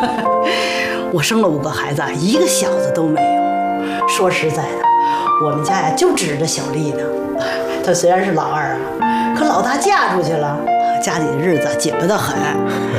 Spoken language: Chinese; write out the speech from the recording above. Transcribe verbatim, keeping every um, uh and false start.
我生了五个孩子，一个小子都没有。说实在的，我们家呀就指着小丽呢。她虽然是老二啊，可老大嫁出去了，家里的日子紧巴得很。